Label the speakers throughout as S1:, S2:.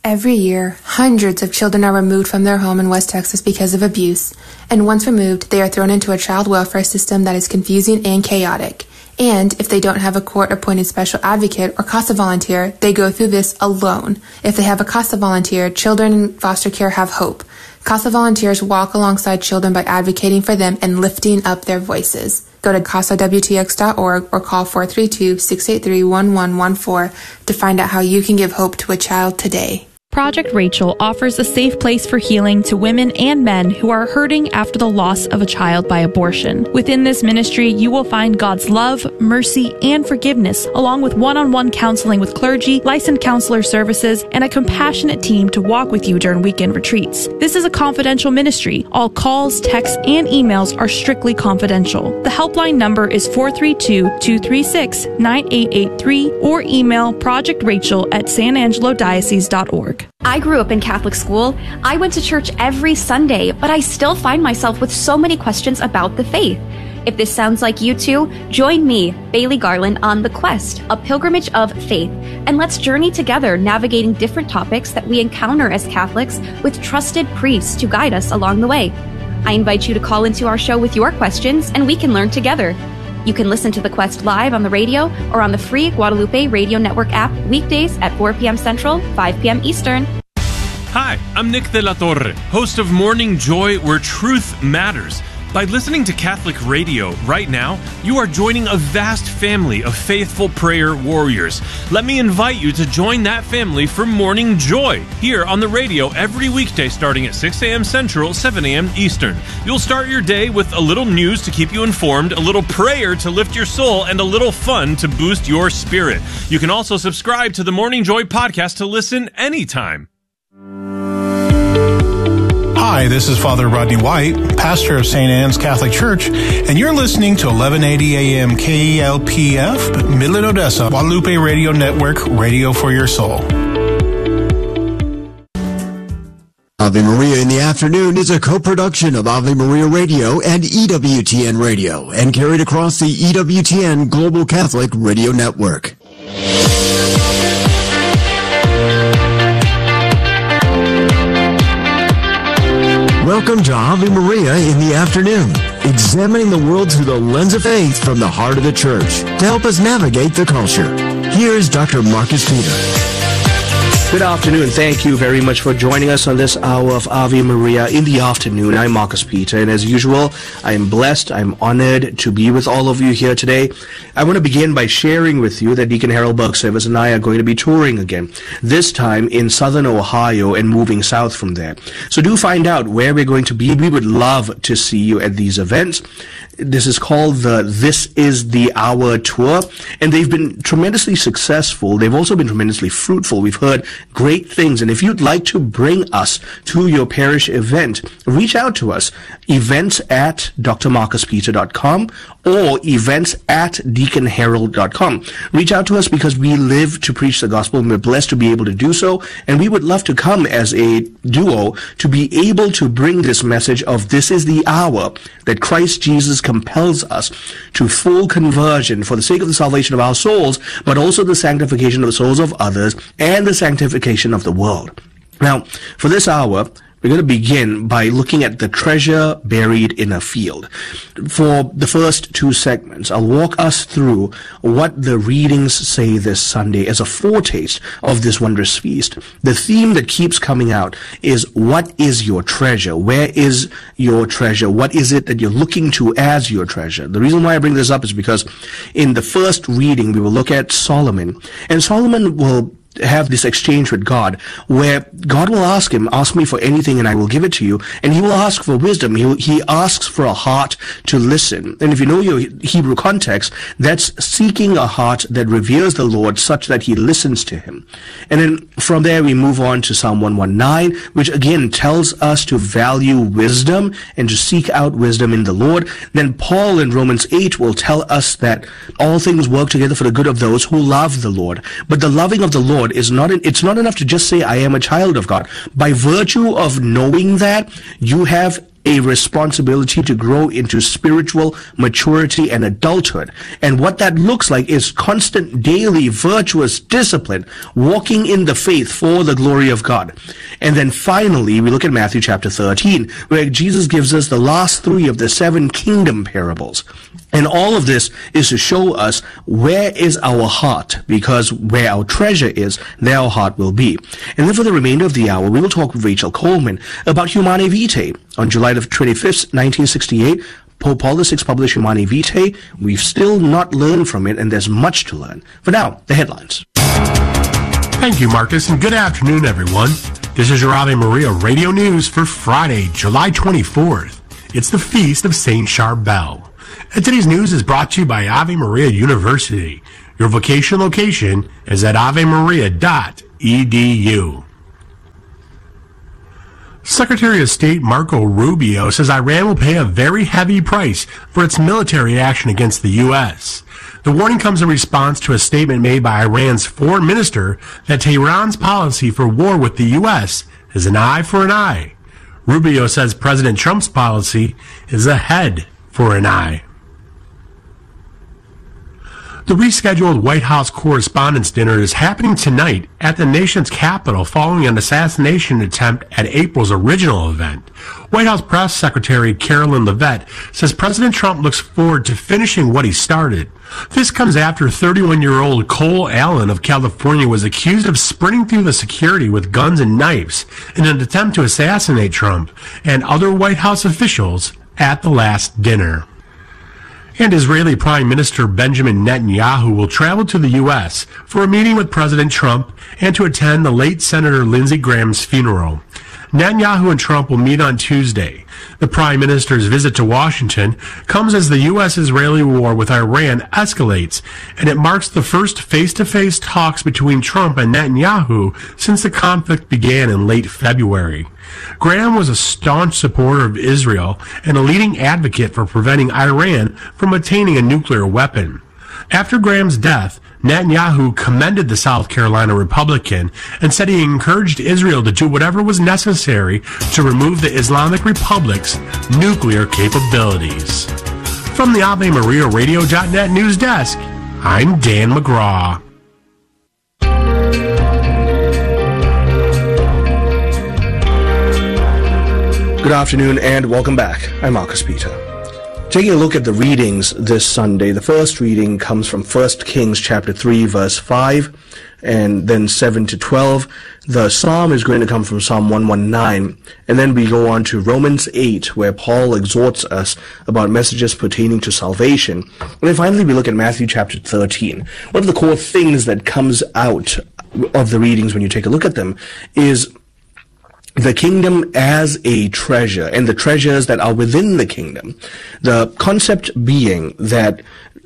S1: Every year, hundreds of children are removed from their home in West Texas because of abuse, and once removed, they are thrown into a child welfare system that is confusing and chaotic. And if they don't have a court-appointed special advocate or CASA volunteer, they go through this alone. If they have a CASA volunteer, children in foster care have hope. CASA volunteers walk alongside children by advocating for them and lifting up their voices. Go to CASAWTX.org or call 432-683-1114 to find out how you can give hope to a child today.
S2: Project Rachel offers a safe place for healing to women and men who are hurting after the loss of a child by abortion. Within this ministry, you will find God's love, mercy, and forgiveness, along with one-on-one counseling with clergy, licensed counselor services, and a compassionate team to walk with you during weekend retreats. This is a confidential ministry. All calls, texts, and emails are strictly confidential. The helpline number is 432-236-9883 or email projectrachel@sanangelodiocese.org.
S3: I grew up in Catholic school. I went to church every Sunday, but I still find myself with so many questions about the faith. If this sounds like you too, join me, Bailey Garland, on The Quest, a pilgrimage of faith, and let's journey together navigating different topics that we encounter as Catholics with trusted priests to guide us along the way. I invite you to call into our show with your questions, and we can learn together. You can listen to The Quest live on the radio or on the free Guadalupe Radio Network app weekdays at 4 p.m. Central, 5 p.m. Eastern.
S4: Hi, I'm Nick de la Torre, host of Morning Joy, where truth matters. By listening to Catholic radio right now, you are joining a vast family of faithful prayer warriors. Let me invite you to join that family for Morning Joy, here on the radio every weekday starting at 6 a.m. Central, 7 a.m. Eastern. You'll start your day with a little news to keep you informed, a little prayer to lift your soul, and a little fun to boost your spirit. You can also subscribe to the Morning Joy podcast to listen anytime.
S5: Hi, this is Father Rodney White, pastor of St. Anne's Catholic Church, and you're listening to 1180 AM KELPF, Midland, Odessa, Guadalupe Radio Network, radio for your soul.
S6: Ave Maria in the Afternoon is a co-production of Ave Maria Radio and EWTN Radio, and carried across the EWTN Global Catholic Radio Network. Welcome to Ave Maria in the Afternoon, examining the world through the lens of faith from the heart of the Church to help us navigate the culture. Here's Dr. Marcus Peter.
S7: Good afternoon. Thank you very much for joining us on this hour of Ave Maria in the Afternoon. I'm Marcus Peter, and as usual, I am blessed, I'm honored to be with all of you here today. I want to begin by sharing with you that Deacon Harold Burkservice and I are going to be touring again, this time in southern Ohio and moving south from there. So do find out where we're going to be. We would love to see you at these events. This is called the This Is the Hour Tour, and they've been tremendously successful. They've also been tremendously fruitful. We've heard great things, and if you'd like to bring us to your parish event, reach out to us, events@drmarcuspeter.com or events@deaconharold.com. Reach out to us because we live to preach the gospel, and we're blessed to be able to do so, and we would love to come as a duo to be able to bring this message of this is the hour that Christ Jesus compels us to full conversion for the sake of the salvation of our souls, but also the sanctification of the souls of others and the sanctification of the world. Now, for this hour, we're going to begin by looking at the treasure buried in a field. For the first two segments, I'll walk us through what the readings say this Sunday as a foretaste of this wondrous feast. The theme that keeps coming out is, what is your treasure? Where is your treasure? What is it that you're looking to as your treasure? The reason why I bring this up is because in the first reading, we will look at Solomon, and Solomon will have this exchange with God, where God will ask him, ask me for anything and I will give it to you, and he will ask for wisdom. He asks for a heart to listen. And if you know your Hebrew context, that's seeking a heart that reveres the Lord such that he listens to him. And then from there we move on to Psalm 119, which again tells us to value wisdom and to seek out wisdom in the Lord. Then Paul in Romans 8 will tell us that all things work together for the good of those who love the Lord. But the loving of the Lord is it's not enough to just say I am a child of God. By virtue of knowing that, you have a responsibility to grow into spiritual maturity and adulthood. And what that looks like is constant, daily, virtuous discipline, walking in the faith for the glory of God. And then finally, we look at Matthew chapter 13, where Jesus gives us the last 3 of the 7 kingdom parables. And all of this is to show us where is our heart, because where our treasure is, there our heart will be. And then for the remainder of the hour, we will talk with Rachel Coleman about Humanae Vitae. On July the 25th, 1968, Pope Paul VI published Humanae Vitae. We've still not learned from it, and there's much to learn. For now, the headlines.
S8: Thank you, Marcus, and good afternoon, everyone. This is your Ave Maria Radio News for Friday, July 24th. It's the Feast of St. Charbel. And today's news is brought to you by Ave Maria University. Your vocation location is at avemaria.edu. Secretary of State Marco Rubio says Iran will pay a very heavy price for its military action against the U.S. The warning comes in response to a statement made by Iran's foreign minister that Tehran's policy for war with the U.S. is an eye for an eye. Rubio says President Trump's policy is a head for an eye. The rescheduled White House Correspondents' Dinner is happening tonight at the nation's capital following an assassination attempt at April's original event. White House Press Secretary Carolyn Leavitt says President Trump looks forward to finishing what he started. This comes after 31-year-old Cole Allen of California was accused of sprinting through the security with guns and knives in an attempt to assassinate Trump and other White House officials at the last dinner. And Israeli Prime Minister Benjamin Netanyahu will travel to the U.S. for a meeting with President Trump and to attend the late Senator Lindsey Graham's funeral. Netanyahu and Trump will meet on Tuesday. The Prime Minister's visit to Washington comes as the U.S.-Israeli war with Iran escalates, and it marks the first face-to-face talks between Trump and Netanyahu since the conflict began in late February. Graham was a staunch supporter of Israel and a leading advocate for preventing Iran from attaining a nuclear weapon. After Graham's death, Netanyahu commended the South Carolina Republican and said he encouraged Israel to do whatever was necessary to remove the Islamic Republic's nuclear capabilities. From the AveMariaRadio.net news desk, I'm Dan McGraw.
S7: Good afternoon and welcome back. I'm Marcus Peter. Taking a look at the readings this Sunday, the first reading comes from 1 Kings chapter 3, verse 5, and then 7 to 12. The psalm is going to come from Psalm 119, and then we go on to Romans 8, where Paul exhorts us about messages pertaining to salvation. And then finally we look at Matthew chapter 13. One of the core things that comes out of the readings when you take a look at them is the kingdom as a treasure and the treasures that are within the kingdom. The concept being that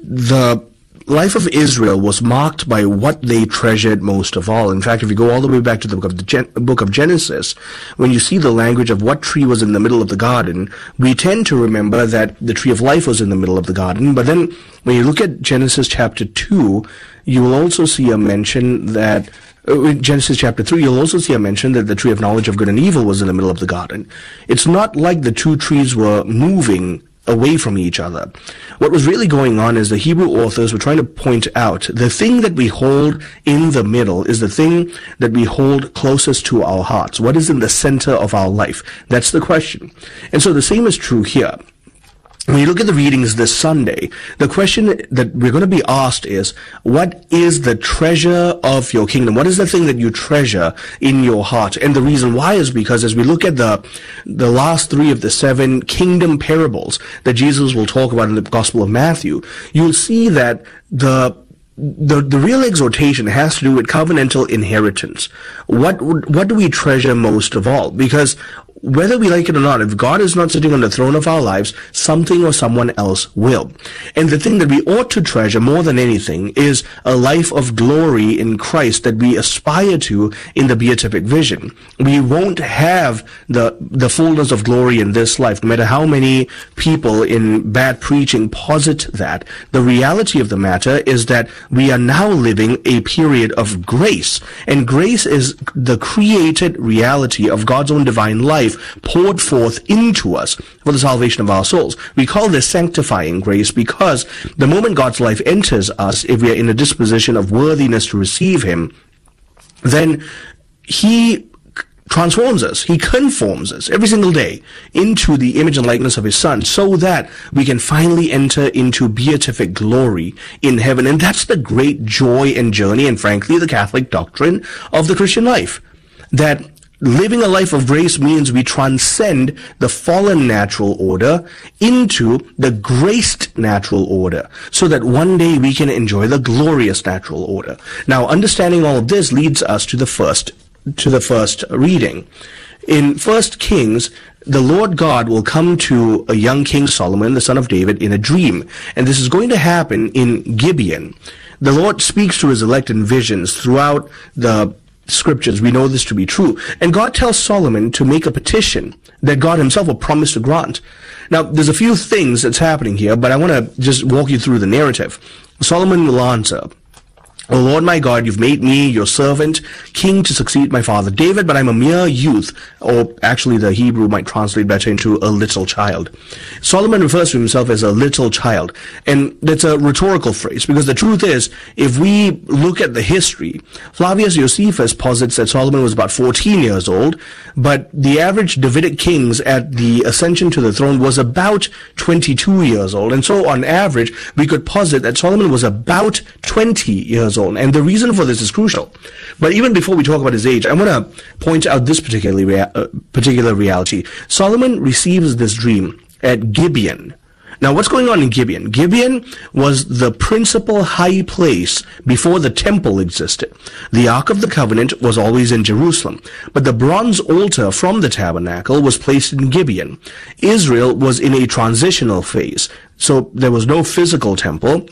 S7: the life of Israel was marked by what they treasured most of all. In fact, if you go all the way back to the book of Genesis, when you see the language of what tree was in the middle of the garden, we tend to remember that the tree of life was in the middle of the garden. But then when you look at Genesis chapter 2, you will also see a mention that in Genesis chapter 3, you'll also see a mention that the tree of knowledge of good and evil was in the middle of the garden. It's not like the two trees were moving away from each other. What was really going on is the Hebrew authors were trying to point out the thing that we hold in the middle is the thing that we hold closest to our hearts. What is in the center of our life? That's the question. And so the same is true here. When you look at the readings this Sunday, the question that we're going to be asked is, what is the treasure of your kingdom? What is the thing that you treasure in your heart? And the reason why is because as we look at the last 3 of the 7 kingdom parables that Jesus will talk about in the Gospel of Matthew, you'll see that the real exhortation has to do with covenantal inheritance. What do we treasure most of all? Because whether we like it or not, if God is not sitting on the throne of our lives, something or someone else will. And the thing that we ought to treasure more than anything is a life of glory in Christ that we aspire to in the beatific vision. We won't have the fullness of glory in this life, no matter how many people in bad preaching posit that. The reality of the matter is that we are now living a period of grace. And grace is the created reality of God's own divine life life poured forth into us for the salvation of our souls. We call this sanctifying grace because the moment God's life enters us, if we are in a disposition of worthiness to receive him, then he transforms us, he conforms us every single day into the image and likeness of his Son, so that we can finally enter into beatific glory in heaven. And that's the great joy and journey, and frankly, the Catholic doctrine of the Christian life. That living a life of grace means we transcend the fallen natural order into the graced natural order, so that one day we can enjoy the glorious natural order. Now, understanding all of this leads us to the first reading. In 1 Kings, the Lord God will come to a young King Solomon, the son of David, in a dream. And this is going to happen in Gibeon. The Lord speaks to his elect in visions throughout the scriptures. We know this to be true. And God tells Solomon to make a petition that God himself will promise to grant. Now, there's a few things that's happening here, but I want to just walk you through the narrative. Solomon will answer, "O Lord my God, you've made me your servant, king to succeed my father David, but I'm a mere youth," or actually the Hebrew might translate better into a little child. Solomon refers to himself as a little child, and that's a rhetorical phrase, because the truth is, if we look at the history, Flavius Josephus posits that Solomon was about 14 years old, but the average Davidic kings at the ascension to the throne was about 22 years old, and so on average, we could posit that Solomon was about 20 years old. And the reason for this is crucial. But even before we talk about his age, I want to point out this particular reality. Solomon receives this dream at Gibeon. Now, what's going on in Gibeon? Gibeon was the principal high place before the temple existed. The Ark of the Covenant was always in Jerusalem, but the bronze altar from the tabernacle was placed in Gibeon. Israel was in a transitional phase, so there was no physical temple.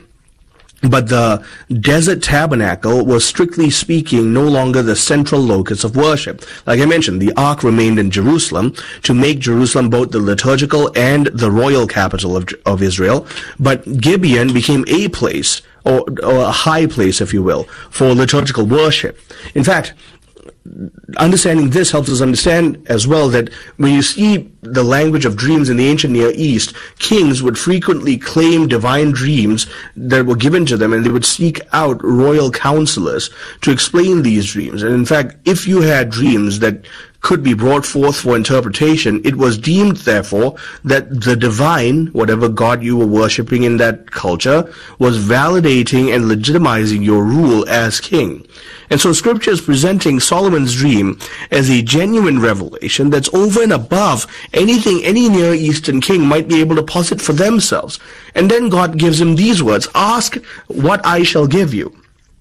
S7: But the desert tabernacle was, strictly speaking, no longer the central locus of worship. Like I mentioned, the ark remained in Jerusalem to make Jerusalem both the liturgical and the royal capital of Israel. But Gibeon became a place, or a high place, if you will, for liturgical worship. In fact, understanding this helps us understand as well that when you see the language of dreams in the ancient Near East, kings would frequently claim divine dreams that were given to them, and they would seek out royal counselors to explain these dreams. And in fact, if you had dreams that could be brought forth for interpretation, it was deemed, therefore, that the divine, whatever God you were worshipping in that culture, was validating and legitimizing your rule as king. And so Scripture is presenting Solomon's dream as a genuine revelation that's over and above anything any Near Eastern king might be able to posit for themselves. And then God gives him these words, "Ask what I shall give you."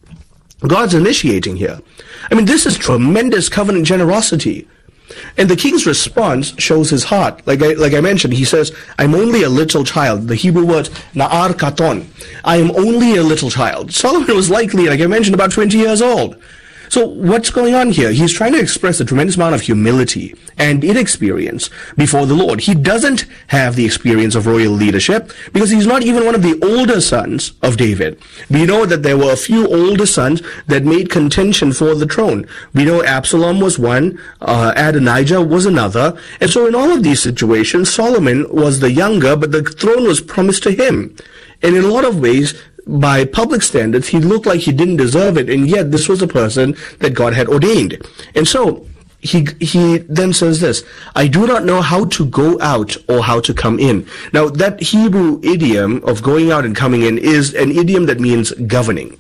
S7: God's initiating here. I mean, this is tremendous covenant generosity. And the king's response shows his heart. Like I mentioned, he says, "I'm only a little child." The Hebrew word, na'ar katon. I am only a little child. Solomon was likely, like I mentioned, about 20 years old. So what's going on here? He's trying to express a tremendous amount of humility and inexperience before the Lord. He doesn't have the experience of royal leadership because he's not even one of the older sons of David. We know that there were a few older sons that made contention for the throne. We know Absalom was one, Adonijah was another. And so in all of these situations, Solomon was the younger, but the throne was promised to him. And in a lot of ways, by public standards, he looked like he didn't deserve it, and yet this was a person that God had ordained. And so he then says this, "I do not know how to go out or how to come in." Now, that Hebrew idiom of going out and coming in is an idiom that means governing.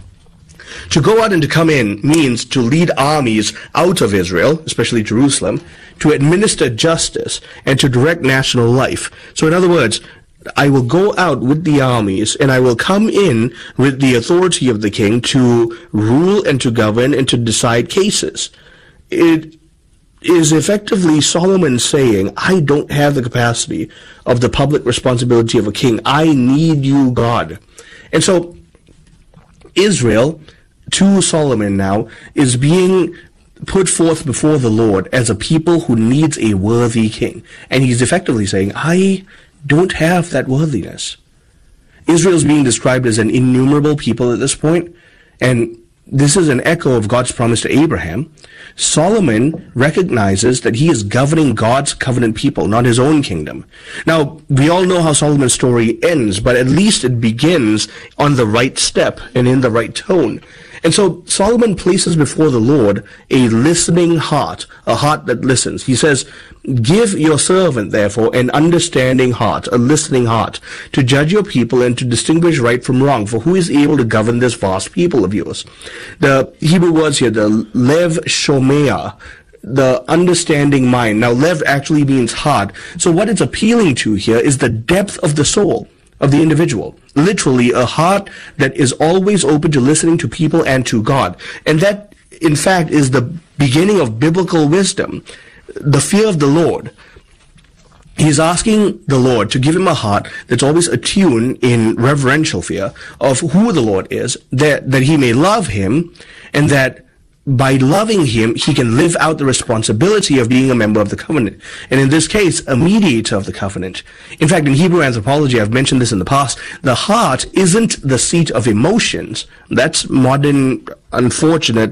S7: To go out and to come in means to lead armies out of Israel, especially Jerusalem, to administer justice, and to direct national life. So in other words, I will go out with the armies, and I will come in with the authority of the king to rule and to govern and to decide cases. It is effectively Solomon saying, I don't have the capacity of the public responsibility of a king. I need you, God. And so Israel, to Solomon now, is being put forth before the Lord as a people who needs a worthy king. And he's effectively saying, I don't have that worthiness. Israel's being described as an innumerable people at this point, and this is an echo of God's promise to Abraham. Solomon recognizes that he is governing God's covenant people, not his own kingdom. Now, we all know how Solomon's story ends, but at least it begins on the right step and in the right tone. And so Solomon places before the Lord a listening heart, a heart that listens. He says, give your servant, therefore, an understanding heart, a listening heart, to judge your people and to distinguish right from wrong, for who is able to govern this vast people of yours? The Hebrew words here, the lev shomea, the understanding mind. Now, lev actually means heart. So what it's appealing to here is the depth of the soul of the individual. Literally, a heart that is always open to listening to people and to God. And that, in fact, is the beginning of biblical wisdom, the fear of the Lord. He's asking the Lord to give him a heart that's always attuned in reverential fear of who the Lord is, that he may love him, and that by loving him, he can live out the responsibility of being a member of the covenant. And in this case, a mediator of the covenant. In fact, in Hebrew anthropology, I've mentioned this in the past, the heart isn't the seat of emotions. That's modern, unfortunate.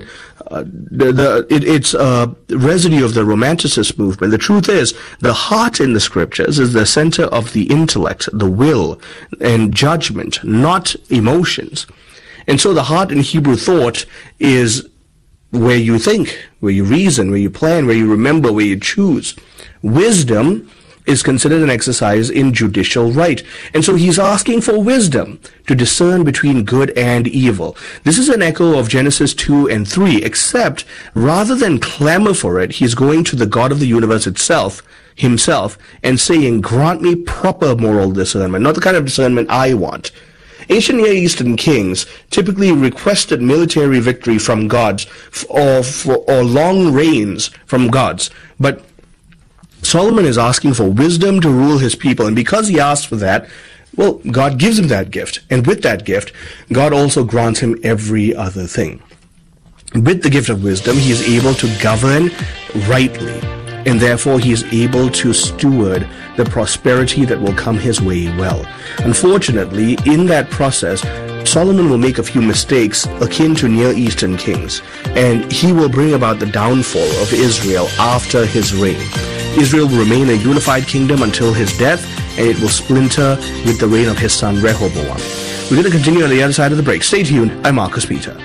S7: It's a residue of the Romanticist movement. The truth is, the heart in the scriptures is the center of the intellect, the will, and judgment, not emotions. And so the heart in Hebrew thought is where you think, where you reason, where you plan, where you remember, where you choose. Wisdom is considered an exercise in judicial right. And so he's asking for wisdom to discern between good and evil. This is an echo of Genesis 2 and 3, except rather than clamor for it, he's going to the God of the universe himself, and saying, grant me proper moral discernment, not the kind of discernment I want. Ancient Near Eastern kings typically requested military victory from gods or long reigns from gods. But Solomon is asking for wisdom to rule his people. And because he asked for that, well, God gives him that gift. And with that gift, God also grants him every other thing. With the gift of wisdom, he is able to govern rightly. And therefore, he is able to steward the prosperity that will come his way well. Unfortunately, in that process, Solomon will make a few mistakes akin to Near Eastern kings, and he will bring about the downfall of Israel after his reign. Israel will remain a unified kingdom until his death, and it will splinter with the reign of his son Rehoboam. We're going to continue on the other side of the break. Stay tuned. I'm Marcus Peter.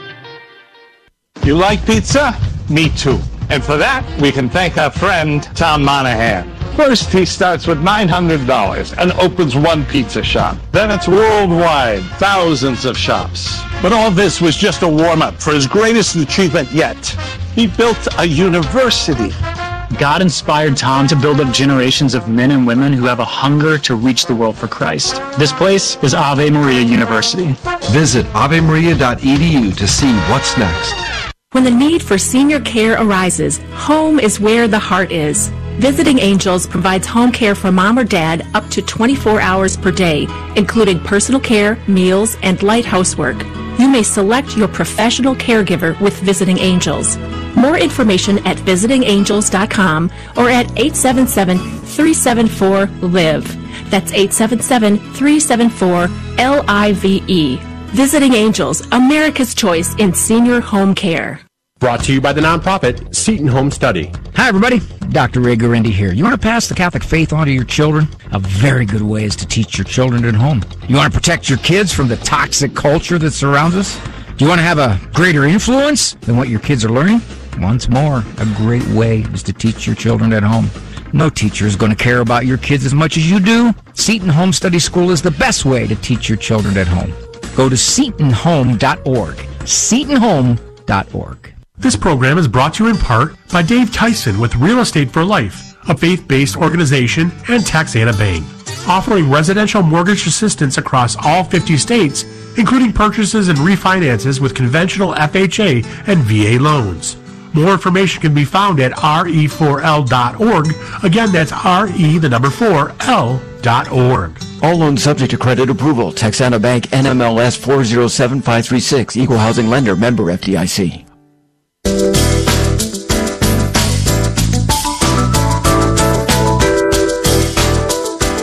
S9: You like pizza? Me too. And for that, we can thank our friend, Tom Monahan. First, he starts with $900 and opens one pizza shop. Then it's worldwide, thousands of shops. But all this was just a warm-up for his greatest achievement yet. He built a university.
S10: God inspired Tom to build up generations of men and women who have a hunger to reach the world for Christ. This place is Ave Maria University.
S11: Visit avemaria.edu to see what's next.
S12: When the need for senior care arises, home is where the heart is. Visiting Angels provides home care for mom or dad up to 24 hours per day, including personal care, meals, and light housework. You may select your professional caregiver with Visiting Angels. More information at visitingangels.com or at 877-374-LIVE. That's 877-374-LIVE. Visiting Angels, America's choice in senior home care.
S8: Brought to you by the nonprofit Seton Home Study.
S13: Hi, everybody. Dr. Ray Guarendi here. You want to pass the Catholic faith on to your children? A very good way is to teach your children at home. You want to protect your kids from the toxic culture that surrounds us? Do you want to have a greater influence than what your kids are learning? Once more, a great way is to teach your children at home. No teacher is going to care about your kids as much as you do. Seton Home Study School is the best way to teach your children at home. Go to setonhome.org. setonhome.org.
S8: This program is brought to you in part by Dave Tyson with Real Estate for Life, a faith-based organization, and Taxana Bank, offering residential mortgage assistance across all 50 states, including purchases and refinances with conventional FHA and VA loans. More information can be found at re4l.org. Again, that's re4l.org.
S6: All loans subject to credit approval. Texana Bank, NMLS 407536. Equal housing lender. Member FDIC.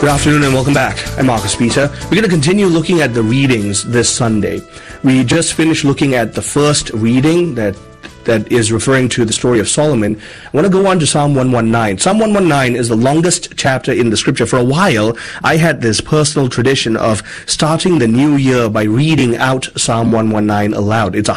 S7: Good afternoon and welcome back. I'm Marcus Peter. We're going to continue looking at the readings this Sunday. We just finished looking at the first reading that is referring to the story of Solomon. I want to go on to Psalm 119. Psalm 119 is the longest chapter in the scripture. For a while, I had this personal tradition of starting the new year by reading out Psalm 119 aloud. It's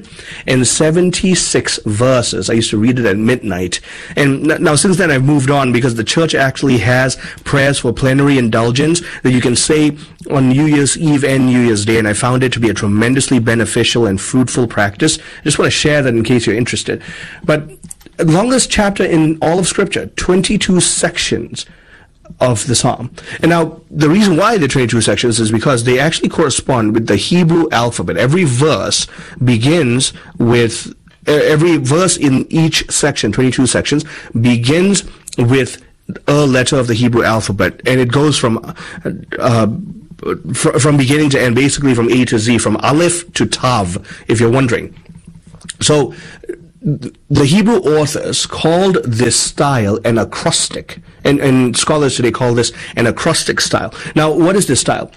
S7: 176 verses. I used to read it at midnight. And now since then I've moved on because the church actually has prayers for plenary indulgence that you can say on New Year's Eve and New Year's Day, and I found it to be a tremendously beneficial and fruitful practice. I just want to share that in case you're interested. But longest chapter in all of Scripture, 22 sections of the Psalm. And now, the reason why they're 22 sections is because they actually correspond with the Hebrew alphabet. Every verse begins with, every verse in each section, 22 sections, begins with a letter of the Hebrew alphabet, and it goes from beginning to end, basically from A to Z, from Aleph to Tav, if you're wondering. So, the Hebrew authors called this style an acrostic, and scholars today call this an acrostic style. Now, what is this style?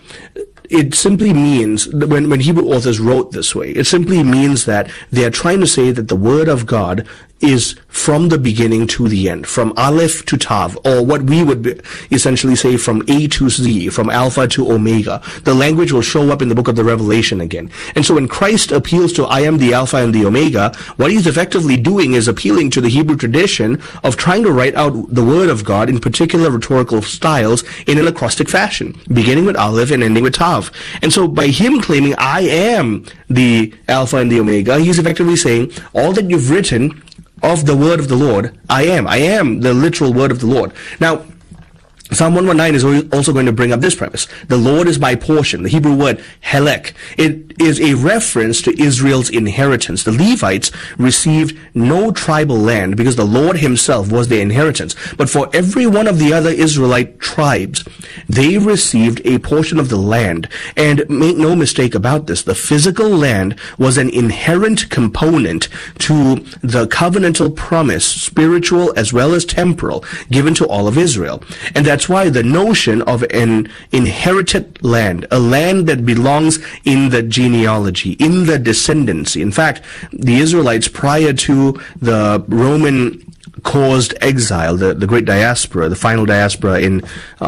S7: It simply means, when Hebrew authors wrote this way, it simply means that they are trying to say that the Word of God is from the beginning to the end, from Aleph to Tav, or what we would essentially say from A to Z, from Alpha to Omega. The language will show up in the book of the Revelation again. And so when Christ appeals to I am the Alpha and the Omega, what he's effectively doing is appealing to the Hebrew tradition of trying to write out the Word of God in particular rhetorical styles in an acrostic fashion, beginning with Aleph and ending with Tav. And so by him claiming I am the Alpha and the Omega, he's effectively saying all that you've written of the word of the Lord, I am the literal word of the Lord. Now, Psalm 119 is also going to bring up this premise. The Lord is my portion. The Hebrew word helek. It is a reference to Israel's inheritance. The Levites received no tribal land because the Lord himself was their inheritance. But for every one of the other Israelite tribes, they received a portion of the land. And make no mistake about this, the physical land was an inherent component to the covenantal promise, spiritual as well as temporal, given to all of Israel. And that's why the notion of an inherited land, a land that belongs in the genealogy, in the descendancy. In fact, the Israelites prior to the Roman caused exile, the great diaspora, the final diaspora in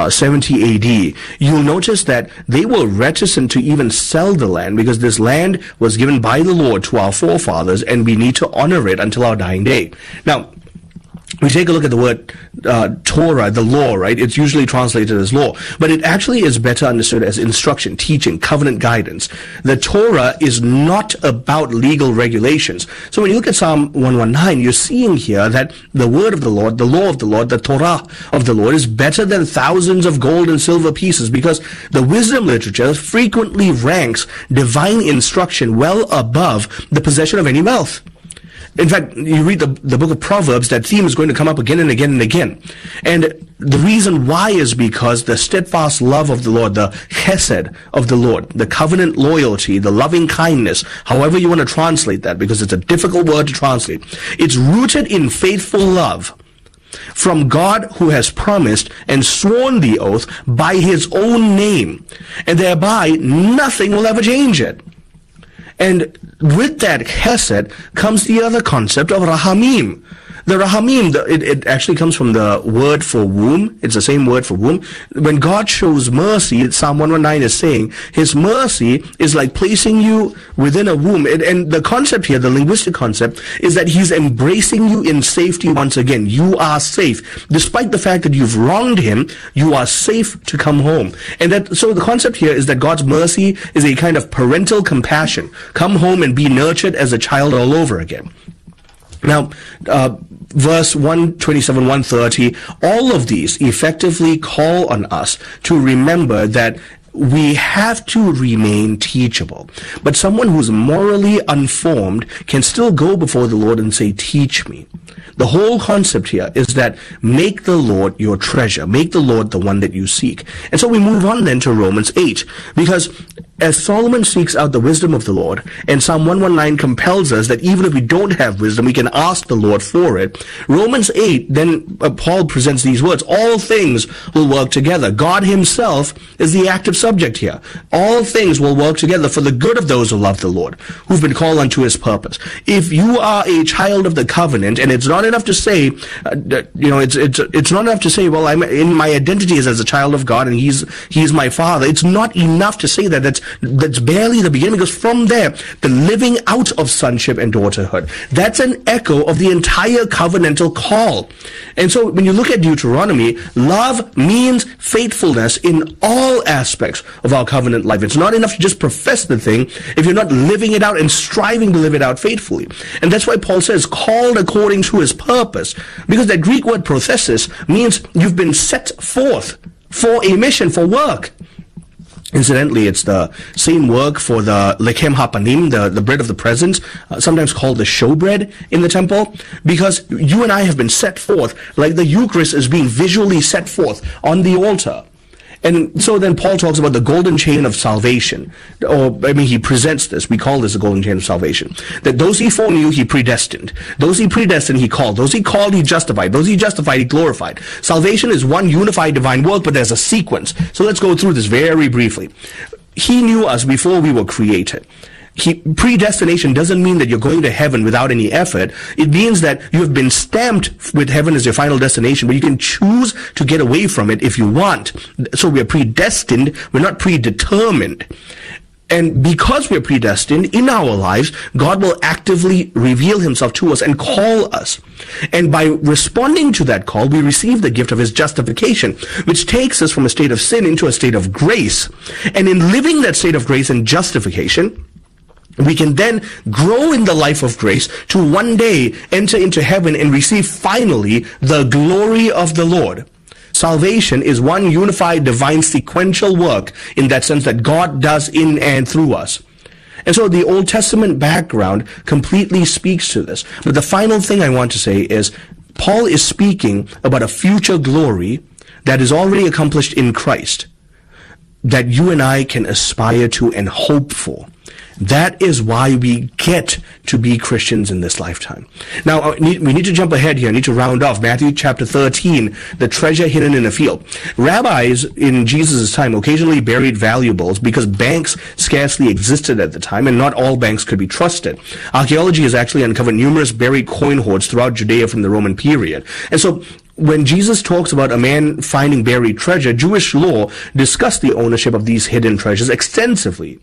S7: 70 AD, you'll notice that they were reticent to even sell the land because this land was given by the Lord to our forefathers and we need to honor it until our dying day. Now, we take a look at the word Torah, the law, right? It's usually translated as law, but it actually is better understood as instruction, teaching, covenant guidance. The Torah is not about legal regulations. So when you look at Psalm 119, you're seeing here that the word of the Lord, the law of the Lord, the Torah of the Lord is better than thousands of gold and silver pieces because the wisdom literature frequently ranks divine instruction well above the possession of any wealth. In fact, you read the book of Proverbs, that theme is going to come up again and again and again. And the reason why is because the steadfast love of the Lord, the chesed of the Lord, the covenant loyalty, the loving kindness, however you want to translate that, because it's a difficult word to translate, it's rooted in faithful love from God who has promised and sworn the oath by his own name, and thereby nothing will ever change it. And with that chesed comes the other concept of rahamim. The rahamim, it actually comes from the word for womb. It's the same word for womb. When God shows mercy, Psalm 119 is saying, his mercy is like placing you within a womb. And the concept here, the linguistic concept, is that he's embracing you in safety once again. You are safe. Despite the fact that you've wronged him, you are safe to come home. And so the concept here is that God's mercy is a kind of parental compassion. Come home and be nurtured as a child all over again. Now, verse 127, 130, all of these effectively call on us to remember that we have to remain teachable. But someone who's morally unformed can still go before the Lord and say, teach me. The whole concept here is that make the Lord your treasure. Make the Lord the one that you seek. And so we move on then to Romans 8, because as Solomon seeks out the wisdom of the Lord, and Psalm 119 compels us that even if we don't have wisdom, we can ask the Lord for it. Romans 8, then Paul presents these words: all things will work together. God himself is the active subject here. All things will work together for the good of those who love the Lord, who've been called unto his purpose. If you are a child of the covenant, and it's not enough to say, it's not enough to say, well, I'm in my identity is as a child of God, and he's my father. It's not enough to say that. That's barely the beginning, because from there, the living out of sonship and daughterhood, that's an echo of the entire covenantal call. And so when you look at Deuteronomy, love means faithfulness in all aspects of our covenant life. It's not enough to just profess the thing if you're not living it out and striving to live it out faithfully. And that's why Paul says, called according to his purpose, because that Greek word prothesis means you've been set forth for a mission, for work. Incidentally, it's the same work for the lechem hapanim, the bread of the presence, sometimes called the showbread in the temple, because you and I have been set forth, like the Eucharist is being visually set forth on the altar. And so then Paul talks about the golden chain of salvation. He presents this. We call this the golden chain of salvation. That those he foreknew, he predestined. Those he predestined, he called. Those he called, he justified. Those he justified, he glorified. Salvation is one unified divine work, but there's a sequence. So let's go through this very briefly. He knew us before we were created. Predestination doesn't mean that you're going to heaven without any effort. It means that you have been stamped with heaven as your final destination, but you can choose to get away from it if you want. So we're predestined, we're not predetermined. And because we're predestined in our lives, God will actively reveal himself to us and call us. And by responding to that call, we receive the gift of his justification, which takes us from a state of sin into a state of grace. And in living that state of grace and justification, we can then grow in the life of grace to one day enter into heaven and receive finally the glory of the Lord. Salvation is one unified divine sequential work in that sense that God does in and through us. And so the Old Testament background completely speaks to this. But the final thing I want to say is Paul is speaking about a future glory that is already accomplished in Christ, that you and I can aspire to and hope for. That is why we get to be Christians in this lifetime. Now, we need to jump ahead here. I need to round off. Matthew chapter 13, the treasure hidden in a field. Rabbis in Jesus' time occasionally buried valuables because banks scarcely existed at the time, and not all banks could be trusted. Archaeology has actually uncovered numerous buried coin hoards throughout Judea from the Roman period. And so, when Jesus talks about a man finding buried treasure, Jewish law discussed the ownership of these hidden treasures extensively.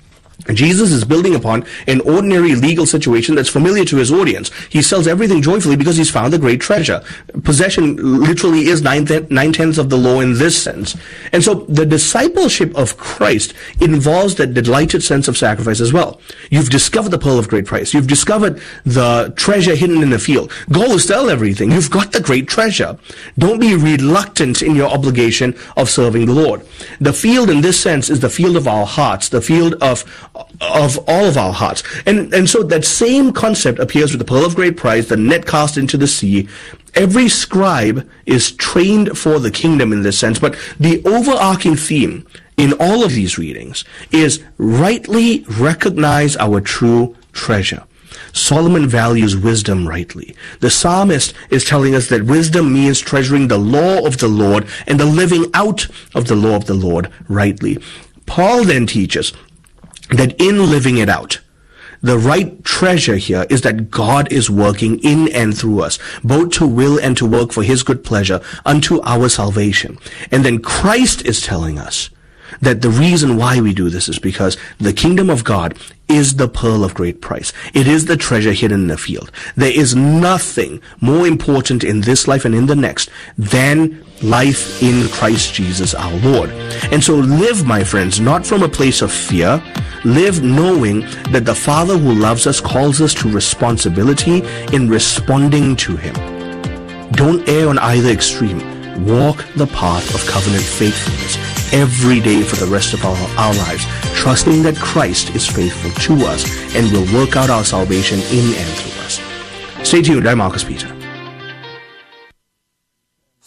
S7: Jesus is building upon an ordinary legal situation that's familiar to his audience. He sells everything joyfully because he's found the great treasure. Possession literally is nine-tenths of the law in this sense. And so the discipleship of Christ involves that delighted sense of sacrifice as well. You've discovered the pearl of great price. You've discovered the treasure hidden in the field. Go sell everything. You've got the great treasure. Don't be reluctant in your obligation of serving the Lord. The field in this sense is the field of our hearts, the field of all of our hearts. And so that same concept appears with the pearl of great price, the net cast into the sea. Every scribe is trained for the kingdom in this sense, but the overarching theme in all of these readings is rightly recognize our true treasure. Solomon values wisdom rightly. The psalmist is telling us that wisdom means treasuring the law of the Lord and the living out of the law of the Lord rightly. Paul then teaches that in living it out, the right treasure here is that God is working in and through us, both to will and to work for his good pleasure unto our salvation. And then Christ is telling us that the reason why we do this is because the kingdom of God is the pearl of great price. It is the treasure hidden in the field. There is nothing more important in this life and in the next than life in Christ Jesus our Lord. And so live, my friends, not from a place of fear. Live knowing that the Father who loves us calls us to responsibility in responding to him. Don't err on either extreme. Walk the path of covenant faithfulness every day for the rest of our lives, trusting that Christ is faithful to us and will work out our salvation in and through us. Stay tuned. I'm Marcus Peter.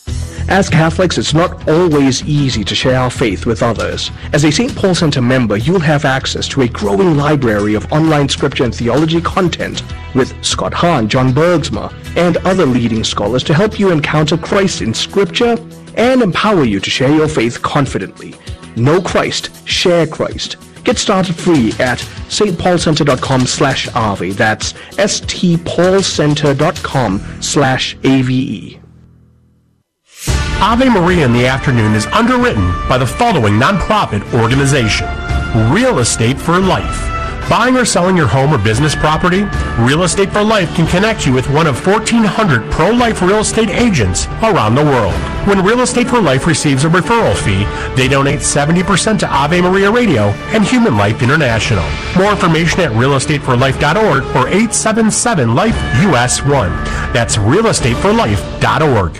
S7: As Catholics, it's not always easy to share our faith with others. As a St. Paul Center member, you'll have access to a growing library of online scripture and theology content with Scott Hahn, John Bergsma, and other leading scholars to help you encounter Christ in scripture and empower you to share your faith confidently. Know Christ, share Christ. Get started free at stpaulcenter.com/Ave. That's stpaulcenter.com/AVE.
S8: Ave Maria in the Afternoon is underwritten by the following nonprofit organization: Real Estate for Life. Buying or selling your home or business property? Real Estate for Life can connect you with one of 1,400 pro-life real estate agents around the world. When Real Estate for Life receives a referral fee, they donate 70% to Ave Maria Radio and Human Life International. More information at realestateforlife.org or 877-LIFE-US1. That's realestateforlife.org.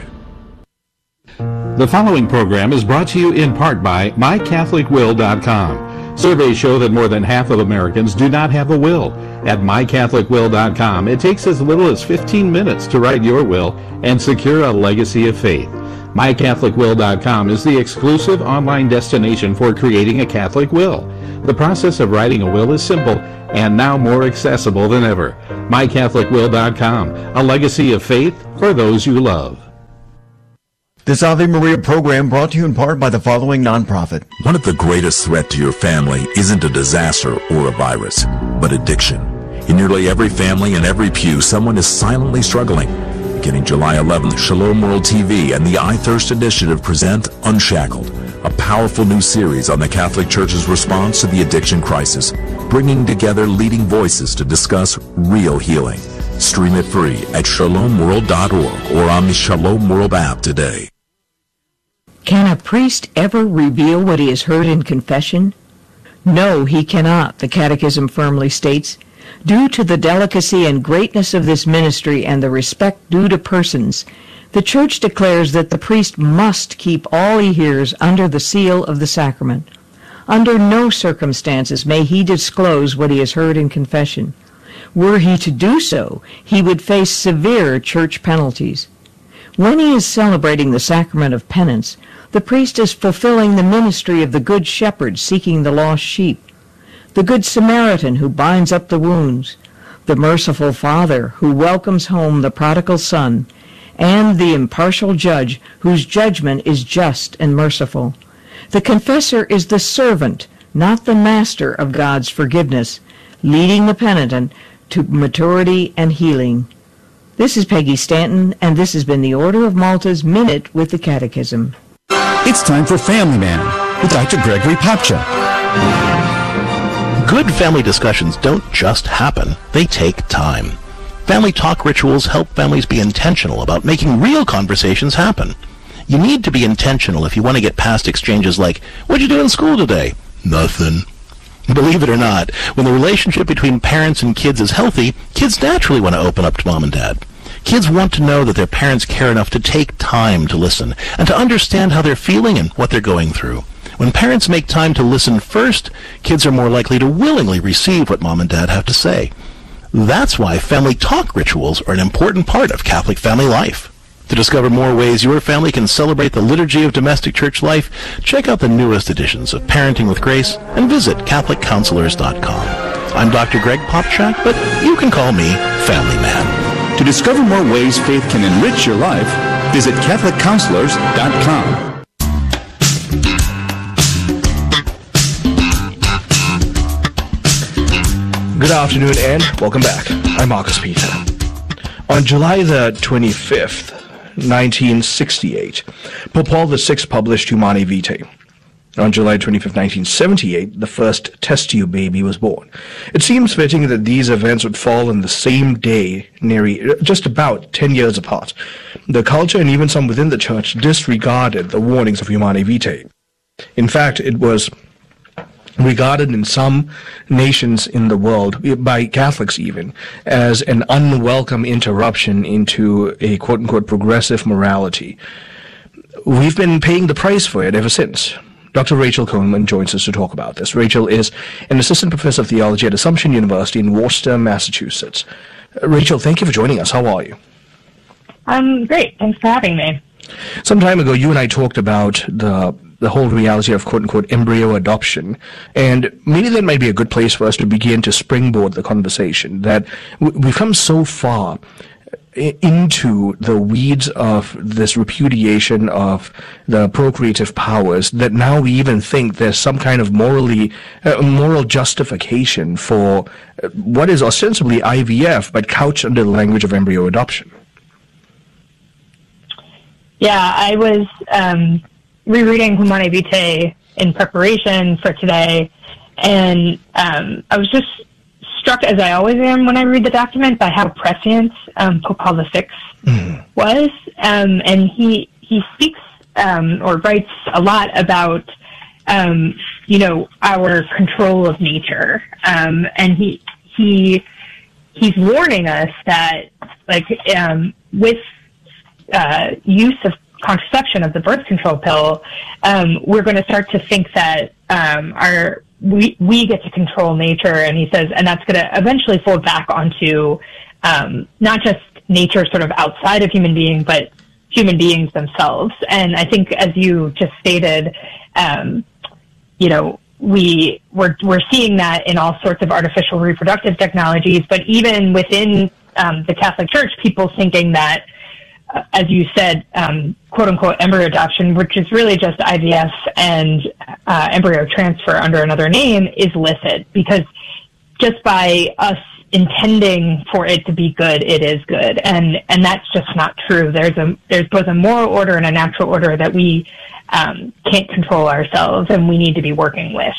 S14: The following program is brought to you in part by MyCatholicWill.com. Surveys show that more than half of Americans do not have a will. At MyCatholicWill.com, it takes as little as 15 minutes to write your will and secure a legacy of faith. MyCatholicWill.com is the exclusive online destination for creating a Catholic will. The process of writing a will is simple and now more accessible than ever. MyCatholicWill.com, a legacy of faith for those you love.
S6: This Ave Maria program brought to you in part by the following nonprofit.
S15: One of the greatest threats to your family isn't a disaster or a virus, but addiction. In nearly every family and every pew, someone is silently struggling. Beginning July 11th, Shalom World TV and the I Thirst Initiative present Unshackled, a powerful new series on the Catholic Church's response to the addiction crisis, bringing together leading voices to discuss real healing. Stream it free at shalomworld.org or on the Shalom World app today.
S16: Can a priest ever reveal what he has heard in confession? No, he cannot, the Catechism firmly states. Due to the delicacy and greatness of this ministry and the respect due to persons, the Church declares that the priest must keep all he hears under the seal of the sacrament. Under no circumstances may he disclose what he has heard in confession. Were he to do so, he would face severe church penalties. When he is celebrating the sacrament of penance, the priest is fulfilling the ministry of the Good Shepherd seeking the lost sheep, the Good Samaritan who binds up the wounds, the merciful Father who welcomes home the prodigal son, and the impartial Judge whose judgment is just and merciful. The confessor is the servant, not the master of God's forgiveness, leading the penitent to maturity and healing. This is Peggy Stanton, and this has been the Order of Malta's Minute with the Catechism.
S17: It's time for Family Man with Dr. Gregory Popcak.
S18: Good family discussions don't just happen, they take time. Family talk rituals help families be intentional about making real conversations happen. You need to be intentional if you want to get past exchanges like, "What'd you do in school today?" "Nothing." Believe it or not, when the relationship between parents and kids is healthy, kids naturally want to open up to mom and dad. Kids want to know that their parents care enough to take time to listen and to understand how they're feeling and what they're going through. When parents make time to listen first, kids are more likely to willingly receive what mom and dad have to say. That's why family talk rituals are an important part of Catholic family life. To discover more ways your family can celebrate the liturgy of domestic church life, check out the newest editions of Parenting with Grace and visit CatholicCounselors.com. I'm Dr. Greg Popcak, but you can call me Family Man.
S17: To discover more ways faith can enrich your life, visit CatholicCounselors.com.
S7: Good afternoon and welcome back. I'm Marcus Peter. On July the 25th, 1968, Pope Paul VI published Humanae Vitae. On July 25, 1978, the first test tube baby was born. It seems fitting that these events would fall on the same day, just about 10 years apart. The culture and even some within the church disregarded the warnings of Humanae Vitae. In fact, it was regarded in some nations in the world, by Catholics even, as an unwelcome interruption into a quote-unquote progressive morality. We've been paying the price for it ever since. Dr. Rachel Coleman joins us to talk about this. Rachel is an assistant professor of theology at Assumption University in Worcester, Massachusetts. Rachel, thank you for joining us. How are you?
S19: I'm great. Thanks for having me.
S7: Some time ago, you and I talked about the whole reality of quote-unquote embryo adoption, and maybe that might be a good place for us to begin to springboard the conversation, that we've come so far into the weeds of this repudiation of the procreative powers that now we even think there's some kind of moral justification for what is ostensibly IVF, but couched under the language of embryo adoption.
S19: Yeah, I was rereading Humanae Vitae in preparation for today, and I was just struck, as I always am when I read the document, by how prescient Pope Paul VI was, and he speaks or writes a lot about our control of nature, and he's warning us that with use of contraception, of the birth control pill, we're going to start to think that we get to control nature, and he says, and that's going to eventually fold back onto not just nature sort of outside of human being, but human beings themselves. And I think, as you just stated, we're seeing that in all sorts of artificial reproductive technologies, but even within the Catholic Church, people thinking that, as you said, quote-unquote embryo adoption, which is really just IVF and embryo transfer under another name, is licit, because just by us intending for it to be good, it is good, and that's just not true. There's both a moral order and a natural order that we can't control ourselves, and we need to be working with.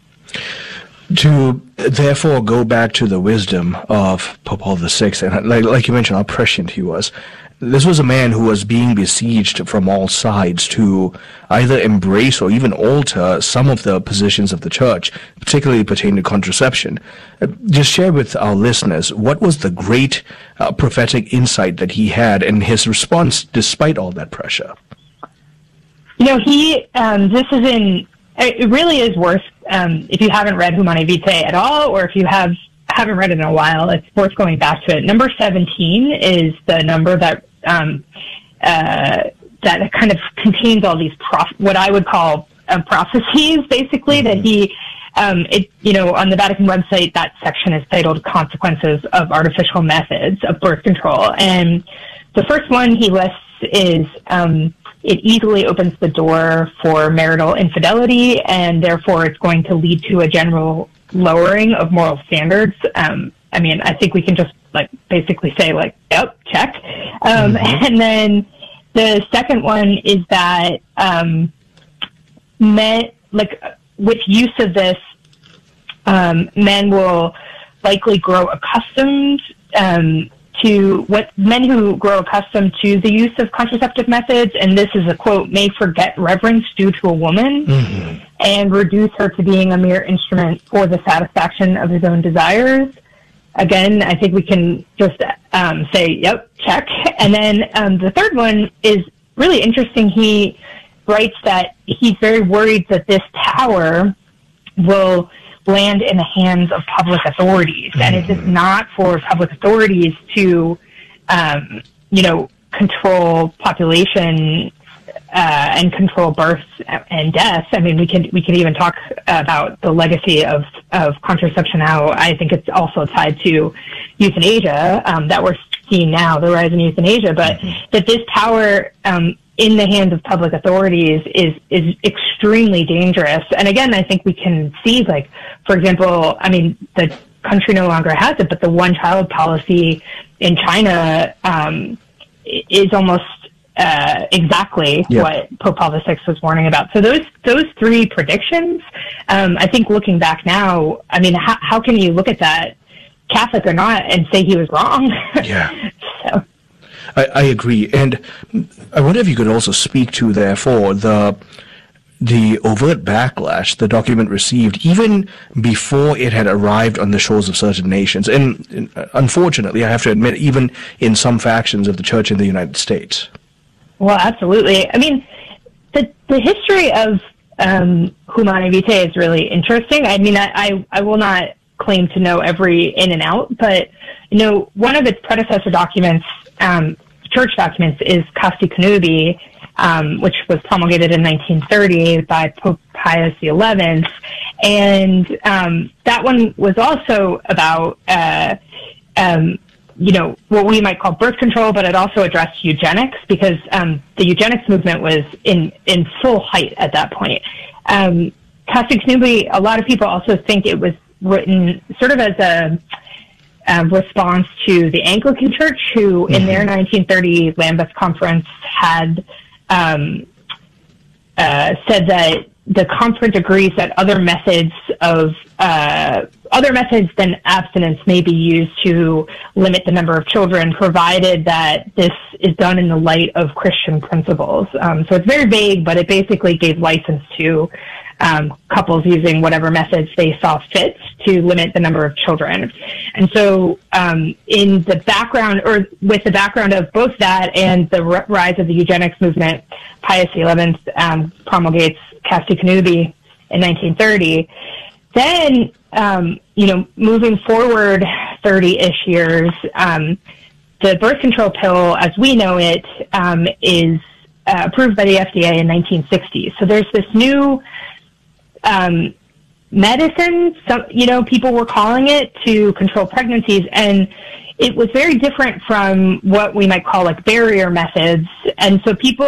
S7: To therefore go back to the wisdom of Pope Paul VI, and like you mentioned, how prescient he was. This was a man who was being besieged from all sides to either embrace or even alter some of the positions of the Church, particularly pertaining to contraception. Just share with our listeners, what was the great prophetic insight that he had and his response despite all that pressure?
S19: It really is worth, if you haven't read Humanae Vitae at all, or if you haven't read it in a while, it's worth going back to it. Number 17 is the number that that kind of contains all these what I would call prophecies, basically, that he, on the Vatican website, that section is titled Consequences of Artificial Methods of Birth Control. And the first one he lists is, it easily opens the door for marital infidelity, and therefore it's going to lead to a general lowering of moral standards. I think we can just basically say yep, check. And then the second one is that men, with use of this, men will likely grow accustomed men who grow accustomed to the use of contraceptive methods, and this is a quote, may forget reverence due to a woman and reduce her to being a mere instrument for the satisfaction of his own desires. Again, I think we can just say, yep, check. And then the third one is really interesting. He writes that he's very worried that this power will land in the hands of public authorities. And it is not for public authorities to, control population and control births and deaths. We could even talk about the legacy of contraception, how I think it's also tied to euthanasia, that we're seeing now, the rise in euthanasia, but that this power in the hands of public authorities is extremely dangerous. And again, I think we can see, for example, the country no longer has it, but the one-child policy in China is almost exactly what Pope Paul VI was warning about. So those three predictions, I think looking back now, how can you look at that, Catholic or not, and say he was wrong?
S7: Yeah. So. I agree. And I wonder if you could also speak to, therefore, the overt backlash the document received even before it had arrived on the shores of certain nations. And unfortunately, I have to admit, even in some factions of the Church in the United States.
S19: Well, absolutely. The history of Humanae Vitae is really interesting. I will not claim to know every in and out, but, one of its predecessor documents church documents is Casti Connubii, which was promulgated in 1930 by Pope Pius XI. And that one was also about, what we might call birth control, but it also addressed eugenics, because the eugenics movement was in full height at that point. Casti Connubii, a lot of people also think it was written sort of as a response to the Anglican Church, who in their 1930 Lambeth Conference had said that the conference agrees that other methods than abstinence may be used to limit the number of children, provided that this is done in the light of Christian principles. So it's very vague, but it basically gave license to couples using whatever methods they saw fit to limit the number of children. And so in the background, or with the background of both that and the rise of the eugenics movement, Pius XI promulgates Casti Connubii in 1930. Then, moving forward 30-ish years, the birth control pill, as we know it, is approved by the FDA in 1960. So there's this new medicine, people were calling it, to control pregnancies, and it was very different from what we might call like barrier methods. And so people